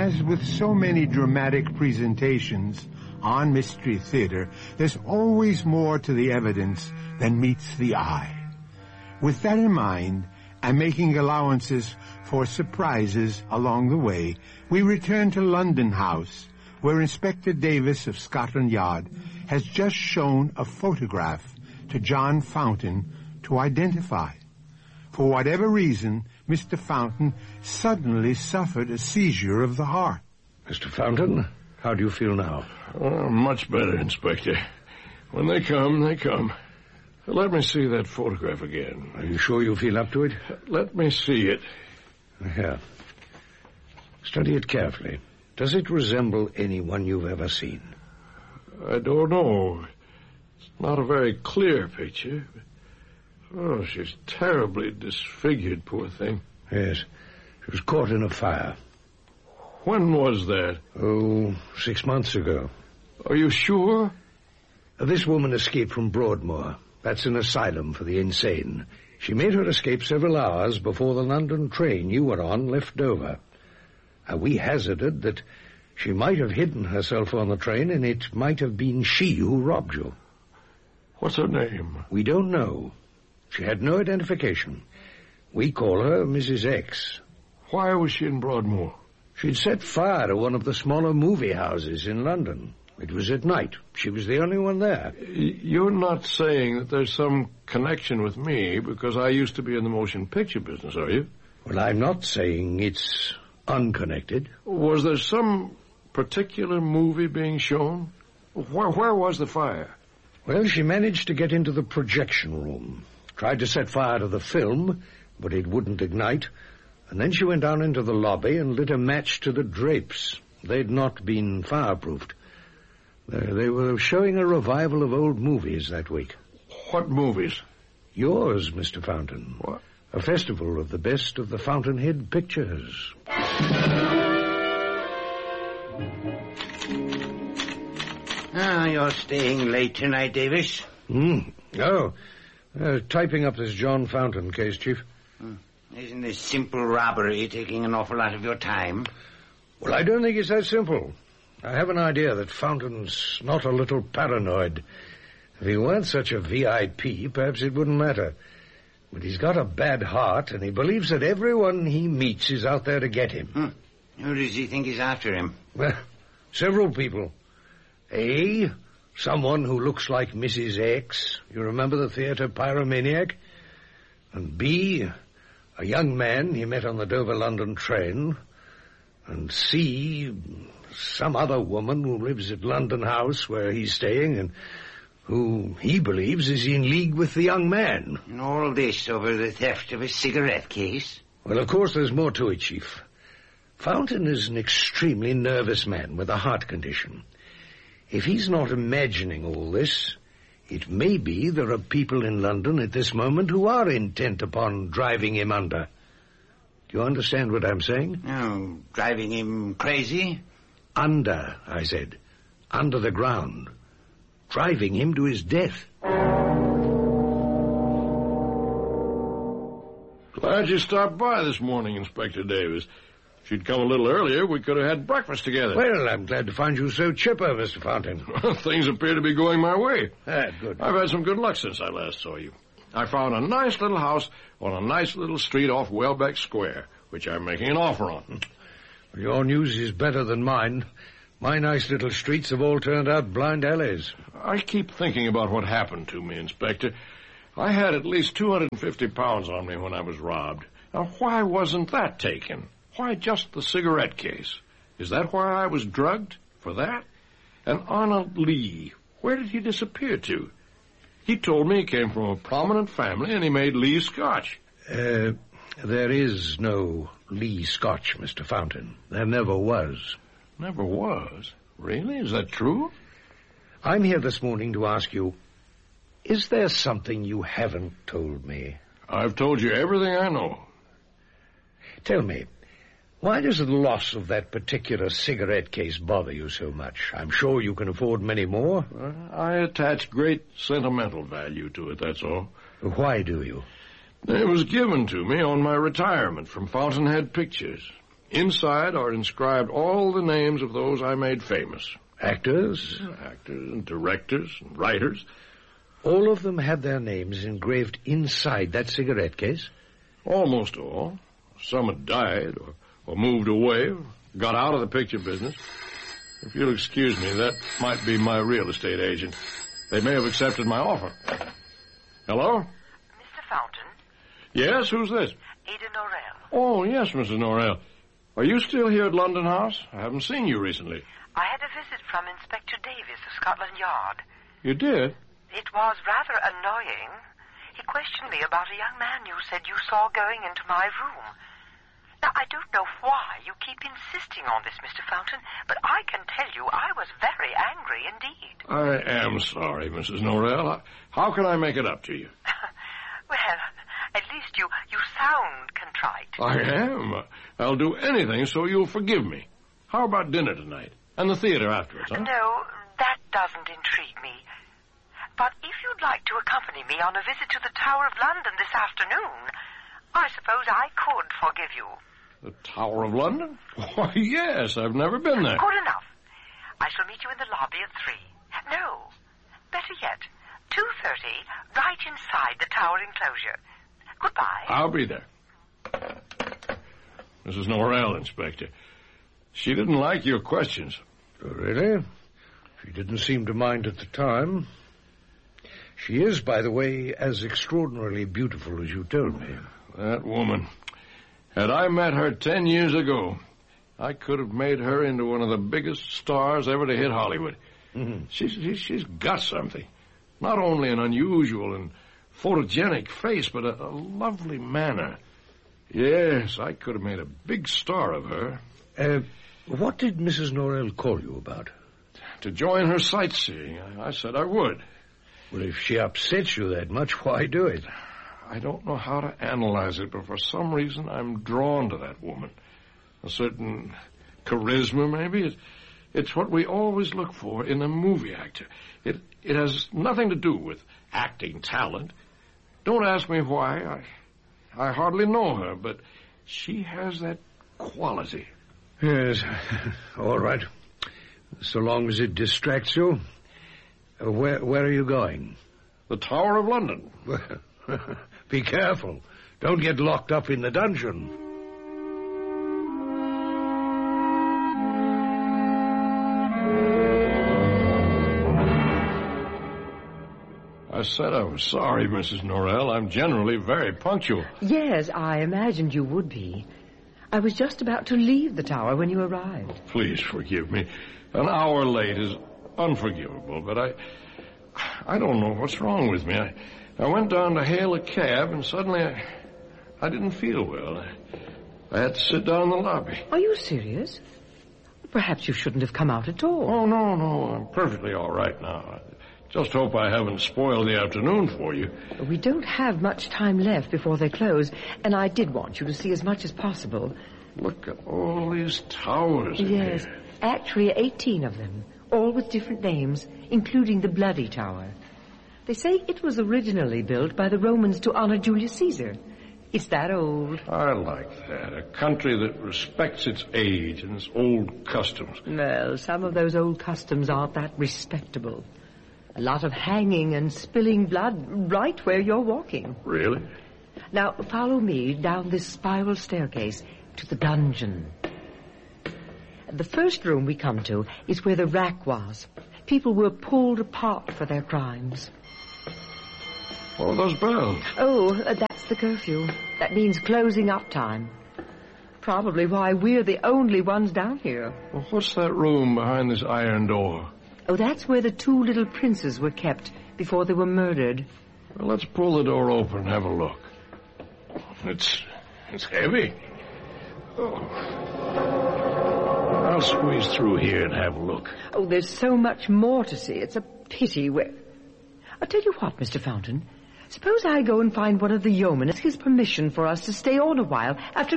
As with so many dramatic presentations on Mystery Theater, there's always more to the evidence than meets the eye. With that in mind, and making allowances for surprises along the way, we return to London House, where Inspector Davis of Scotland Yard has just shown a photograph to John Fountain to identify. For whatever reason, Mr. Fountain suddenly suffered a seizure of the heart. Mr. Fountain, how do you feel now? Oh, much better, Inspector. When they come, they come. Let me see that photograph again. Are you sure you feel up to it? Let me see it. Here. Study it carefully. Does it resemble anyone you've ever seen? I don't know. It's not a very clear picture. Oh, she's terribly disfigured, poor thing. Yes. She was caught in a fire. When was that? Oh, 6 months ago. Are you sure? This woman escaped from Broadmoor. That's an asylum for the insane. She made her escape several hours before the London train you were on left Dover. We hazarded that she might have hidden herself on the train, and it might have been she who robbed you. What's her name? We don't know. She had no identification. We call her Mrs. X. Why was she in Broadmoor? She'd set fire to one of the smaller movie houses in London. It was at night. She was the only one there. You're not saying that there's some connection with me because I used to be in the motion picture business, are you? Well, I'm not saying it's unconnected. Was there some particular movie being shown? Where was the fire? Well, she managed to get into the projection room. Tried to set fire to the film, but it wouldn't ignite. And then she went down into the lobby and lit a match to the drapes. They'd not been fireproofed. They were showing a revival of old movies that week. What movies? Yours, Mr. Fountain. What? A festival of the best of the Fountainhead pictures. You're staying late tonight, Davis. Oh, typing up this John Fountain case, Chief. Isn't this simple robbery taking an awful lot of your time? Well, I don't think it's that simple. I have an idea that Fountain's not a little paranoid. If he weren't such a VIP, perhaps it wouldn't matter. But he's got a bad heart, and he believes that everyone he meets is out there to get him. Who does he think is after him? Well, several people. A, someone who looks like Mrs. X. You remember the theatre pyromaniac? And B, a young man he met on the Dover-London train. And C, some other woman who lives at London House where he's staying and who he believes is in league with the young man. And all this over the theft of a cigarette case? Well, of course, there's more to it, Chief. Fountain is an extremely nervous man with a heart condition. If he's not imagining all this, it may be there are people in London at this moment who are intent upon driving him under. Do you understand what I'm saying? Oh, driving him crazy? Under, I said. Under the ground. Driving him to his death. Glad you stopped by this morning, Inspector Davis. If you'd come a little earlier, we could have had breakfast together. Well, I'm glad to find you so chipper, Mr. Fountain. Things appear to be going my way. Good. I've had some good luck since I last saw you. I found a nice little house on a nice little street off Welbeck Square, which I'm making an offer on. Your news is better than mine. My nice little streets have all turned out blind alleys. I keep thinking about what happened to me, Inspector. I had at least 250 pounds on me when I was robbed. Now, why wasn't that taken? Why just the cigarette case? Is that why I was drugged? For that? And Arnold Lee, where did he disappear to? He told me he came from a prominent family and he made Lee Scotch. There is no Lee Scotch, Mr. Fountain. There never was. Never was? Really? Is that true? I'm here this morning to ask you, is there something you haven't told me? I've told you everything I know. Tell me, why does the loss of that particular cigarette case bother you so much? I'm sure you can afford many more. I attach great sentimental value to it, that's all. Why do you? It was given to me on my retirement from Fountainhead Pictures. Inside are inscribed all the names of those I made famous. Actors? Actors and directors and writers. All of them had their names engraved inside that cigarette case? Almost all. Some had died or moved away, or got out of the picture business. If you'll excuse me, that might be my real estate agent. They may have accepted my offer. Hello? Mr. Fountain? Yes, who's this? Ada Norrell. Oh, yes, Mrs. Norrell. Are you still here at London House? I haven't seen you recently. I had a visit from Inspector Davis of Scotland Yard. You did? It was rather annoying. He questioned me about a young man you said you saw going into my room. Now, I don't know why you keep insisting on this, Mr. Fountain, but I can tell you I was very angry indeed. I am sorry, Mrs. Norrell. How can I make it up to you? Well, at least you sound contrite. I am. I'll do anything so you'll forgive me. How about dinner tonight? And the theater afterwards, huh? No, that doesn't intrigue me. But if you'd like to accompany me on a visit to the Tower of London this afternoon, I suppose I could forgive you. The Tower of London? Why, yes, I've never been there. Good enough. I shall meet you in the lobby at 3. No, better yet, 2:30, right inside the Tower enclosure. Goodbye. I'll be there. Mrs. Norrell, Inspector. She didn't like your questions. Oh, really? She didn't seem to mind at the time. She is, by the way, as extraordinarily beautiful as you told me. That woman. Had I met her 10 years ago, I could have made her into one of the biggest stars ever to hit Hollywood. Mm-hmm. She's got something. Not only an unusual and photogenic face, but a lovely manner. Yes, I could have made a big star of her. What did Mrs. Norrell call you about? To join her sightseeing. I said I would. Well, if she upsets you that much, why do it? I don't know how to analyze it, but for some reason I'm drawn to that woman. A certain charisma, maybe. It's what we always look for in a movie actor. It has nothing to do with acting talent. Don't ask me why. I hardly know her, but she has that quality. Yes, all right. So long as it distracts you. Where are you going? The Tower of London. Be careful. Don't get locked up in the dungeon. I said I was sorry, Mrs. Norrell. I'm generally very punctual. Yes, I imagined you would be. I was just about to leave the tower when you arrived. Please forgive me. An hour late is unforgivable, but I don't know what's wrong with me. I went down to hail a cab, and suddenly I didn't feel well. I had to sit down in the lobby. Are you serious? Perhaps you shouldn't have come out at all. Oh, no. I'm perfectly all right now. Just hope I haven't spoiled the afternoon for you. We don't have much time left before they close, and I did want you to see as much as possible. Look at all these towers in Yes, here. actually 18 of them, all with different names, including the Bloody Tower. They say it was originally built by the Romans to honor Julius Caesar. It's that old. I like that. A country that respects its age and its old customs. Well, some of those old customs aren't that respectable. A lot of hanging and spilling blood right where you're walking. Really? Now, follow me down this spiral staircase to the dungeon. The first room we come to is where the rack was. People were pulled apart for their crimes. What are those bells? Oh, that's the curfew. That means closing up time. Probably why we're the only ones down here. Well, what's that room behind this iron door? Oh, that's where the 2 little princes were kept before they were murdered. Well, let's pull the door open and have a look. It's heavy. Oh. I'll squeeze through here and have a look. Oh, there's so much more to see. It's a pity I'll tell you what, Mr. Fountain. Suppose I go and find one of the yeomen and ask his permission for us to stay on a while after